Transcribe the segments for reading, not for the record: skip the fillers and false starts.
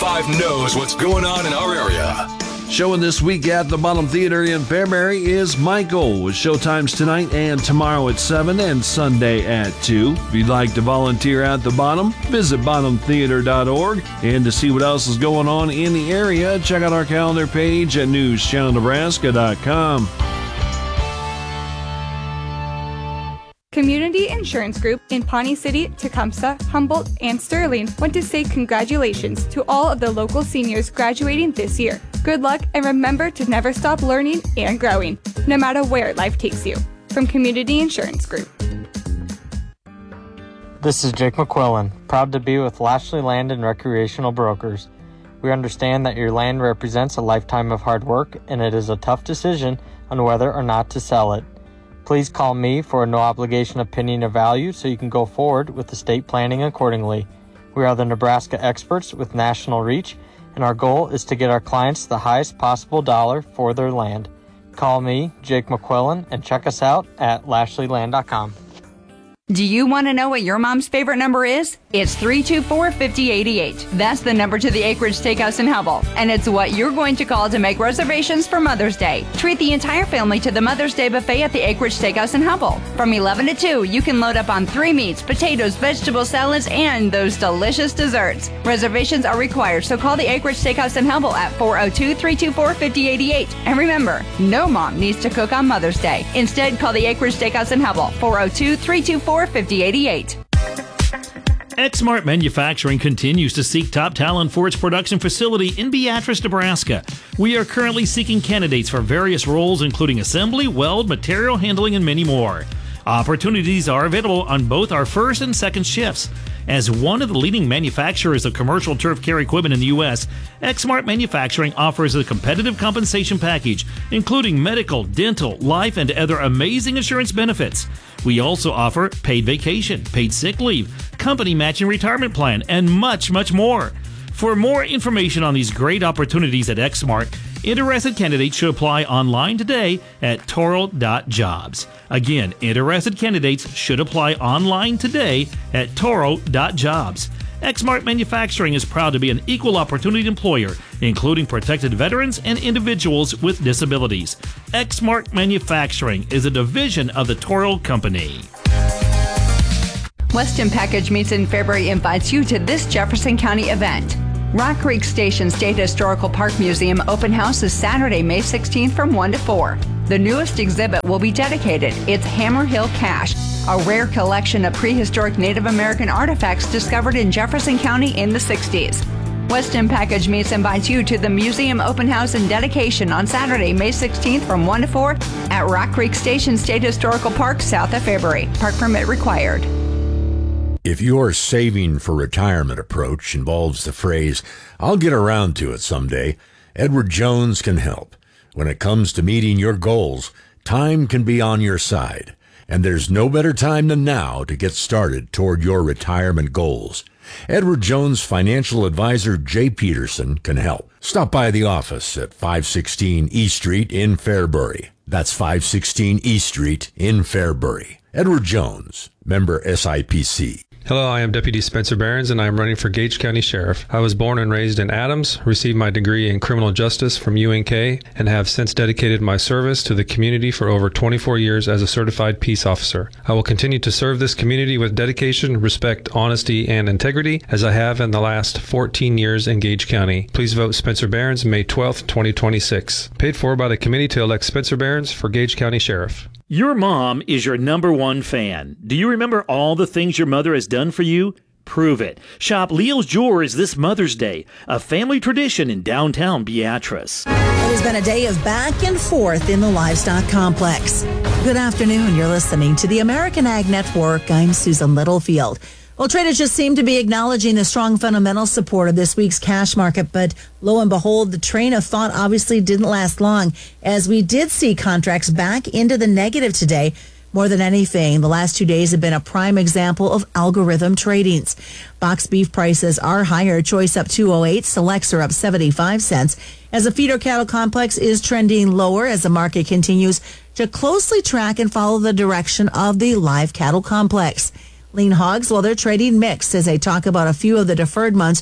95 knows what's going on in our area. Showing this week at the Bottom Theater in Fairbury is Michael, with showtimes tonight and tomorrow at 7 and Sunday at 2. If you'd like to volunteer at the Bottom, visit bottomtheater.org. And to see what else is going on in the area, check out our calendar page at newschannelnebraska.com. Community Insurance Group in Pawnee City, Tecumseh, Humboldt, and Sterling want to say congratulations to all of the local seniors graduating this year. Good luck, and remember to never stop learning and growing, no matter where life takes you. From Community Insurance Group. This is Jake McQuillan, proud to be with Lashley Land and Recreational Brokers. We understand that your land represents a lifetime of hard work, and it is a tough decision on whether or not to sell it. Please call me for a no-obligation opinion of value so you can go forward with estate planning accordingly. We are the Nebraska experts with national reach, and our goal is to get our clients the highest possible dollar for their land. Call me, Jake McQuillan, and check us out at LashleyLand.com. Do you want to know what your mom's favorite number is? It's 324-5088. That's the number to the Acreage Steakhouse in Hubble. And it's what you're going to call to make reservations for Mother's Day. Treat the entire family to the Mother's Day buffet at the Acreage Steakhouse in Hubble. From 11 to 2, you can load up on 3 meats, potatoes, vegetable salads, and those delicious desserts. Reservations are required, so call the Acreage Steakhouse in Hubble at 402-324-5088. And remember, no mom needs to cook on Mother's Day. Instead, call the Acreage Steakhouse in Hubble, 402-324-5088. Exmart Manufacturing continues to seek top talent for its production facility in Beatrice, Nebraska. We are currently seeking candidates for various roles, including assembly, weld, material handling, and many more. Opportunities are available on both our first and second shifts. As one of the leading manufacturers of commercial turf care equipment in the U.S., Exmart Manufacturing offers a competitive compensation package, including medical, dental, life, and other amazing insurance benefits. We also offer paid vacation, paid sick leave, company matching retirement plan, and much, much more. For more information on these great opportunities at Exmart, interested candidates should apply online today at toro.jobs. Again, interested candidates should apply online today at toro.jobs. Exmart Manufacturing is proud to be an equal opportunity employer, including protected veterans and individuals with disabilities. Exmart Manufacturing is a division of the Toro Company. Weston Package Meats in Fairbury invites you to this Jefferson County event. Rock Creek Station State Historical Park Museum open house is Saturday, May 16th from 1 to 4. The newest exhibit will be dedicated. It's Hammer Hill Cache, a rare collection of prehistoric Native American artifacts discovered in Jefferson County in the 60s. Weston Package Meats invites you to the museum open house and dedication on Saturday, May 16th from 1 to 4 at Rock Creek Station State Historical Park, south of Fairbury. Park permit required. If your saving for retirement approach involves the phrase, "I'll get around to it someday," Edward Jones can help. When it comes to meeting your goals, time can be on your side, and there's no better time than now to get started toward your retirement goals. Edward Jones financial advisor Jay Peterson can help. Stop by the office at 516 East Street in Fairbury. That's 516 East Street in Fairbury. Edward Jones, member SIPC. Hello, I am Deputy Spencer Behrens, and I am running for Gage County Sheriff. I was born and raised in Adams, received my degree in criminal justice from UNK, and have since dedicated my service to the community for over 24 years as a certified peace officer. I will continue to serve this community with dedication, respect, honesty, and integrity, as I have in the last 14 years in Gage County. Please vote Spencer Behrens May 12, 2026. Paid for by the committee to elect Spencer Behrens for Gage County Sheriff. Your mom is your number one fan. Do you remember all the things your mother has done for you? Prove it. Shop Leo's Jewelers this Mother's Day, a family tradition in downtown Beatrice. It has been a day of back and forth in the livestock complex. Good afternoon. You're listening to the American Ag Network. I'm Susan Littlefield. Well, traders just seem to be acknowledging the strong fundamental support of this week's cash market, but lo and behold, the train of thought obviously didn't last long, as we did see contracts back into the negative today. More than anything, the last 2 days have been a prime example of algorithm tradings. Box beef prices are higher. Choice up 208, selects are up 75 cents. As the feeder cattle complex is trending lower as the market continues to closely track and follow the direction of the live cattle complex. Lean hogs, well, they're trading mixed as they talk about a few of the deferred months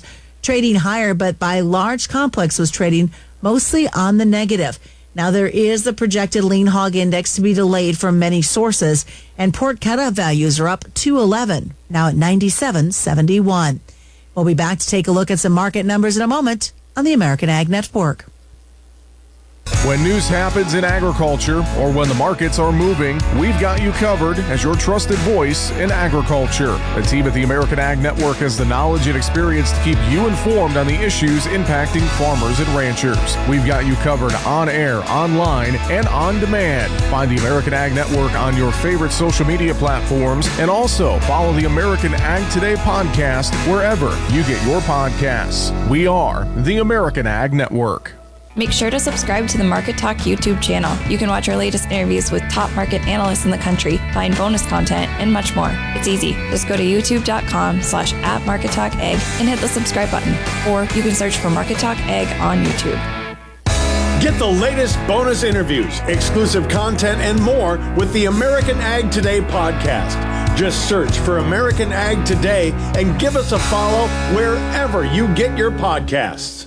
trading higher, but by large complex was trading mostly on the negative. Now, there is the projected lean hog index to be delayed from many sources, and pork cutout values are up 211, now at 97.71. We'll be back to take a look at some market numbers in a moment on the American Ag Network. When news happens in agriculture or when the markets are moving, we've got you covered as your trusted voice in agriculture. The team at the American Ag Network has the knowledge and experience to keep you informed on the issues impacting farmers and ranchers. We've got you covered on air, online, and on demand. Find the American Ag Network on your favorite social media platforms, and also follow the American Ag Today podcast wherever you get your podcasts. We are the American Ag Network. Make sure to subscribe to the Market Talk YouTube channel. You can watch our latest interviews with top market analysts in the country, find bonus content, and much more. It's easy. Just go to youtube.com/@MarketTalkAg and hit the subscribe button. Or you can search for Market Talk Ag on YouTube. Get the latest bonus interviews, exclusive content, and more with the American Ag Today podcast. Just search for American Ag Today and give us a follow wherever you get your podcasts.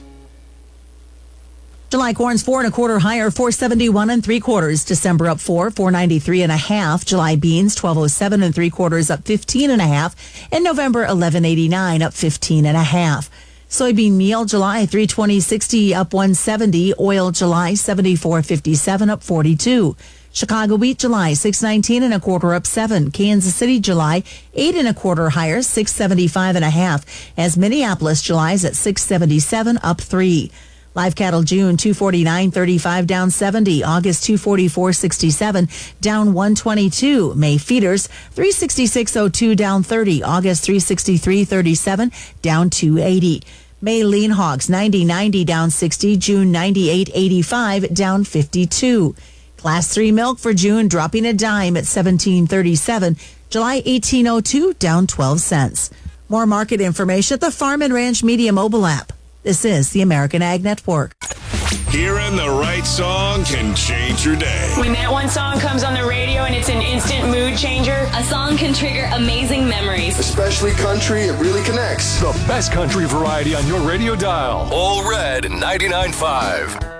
July corn's 4 1/4 higher, 471 3/4. December up 493 1/2. July beans 1207 3/4 up 15 1/2. And November 1189 up 15 1/2. Soybean meal July 320.60 up 170. Oil July 74.57 up 42. Chicago wheat July 619 1/4 up 7. Kansas City July 8 1/4 higher, 675 1/2. As Minneapolis July's at 677 up 3. Live cattle June 249.35 down 70. August 244.67 down 122. May feeders 366.02 down 30. August 363.37 down 280. May lean hogs 90.90 down 60. June 98.85 down 52. Class 3 milk for June dropping a dime at 17.37. July 18.02 down 12 cents. More market information at the Farm and Ranch Media mobile app. This is the American Ag Network. Hearing the right song can change your day. When that one song comes on the radio and it's an instant mood changer, a song can trigger amazing memories. Especially country, it really connects. The best country variety on your radio dial. All Red 99.5.